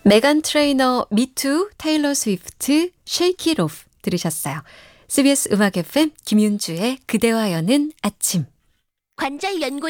메간 트레이너, 미투, 테일러 스위프트, Shake It Off 들으셨어요. CBS 음악 FM 김윤주의 그대와 여는 아침. 관절 연골